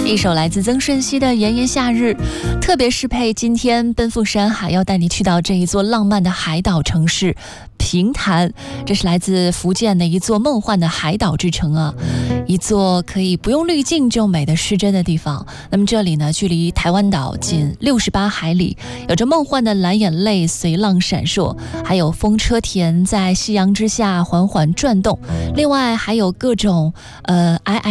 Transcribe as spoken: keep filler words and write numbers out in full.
一首来自曾舜晞的《炎炎夏日》，特别适配今天奔赴山海，要带你去到这一座浪漫的海岛城市平潭。这是来自福建的一座梦幻的海岛之城啊，一座可以不用滤镜就美的失真的地方。那么这里呢，距离台湾岛仅六十八海里，有着梦幻的蓝眼泪随浪闪烁，还有风车田在夕阳之下缓缓转动，另外还有各种呃皑皑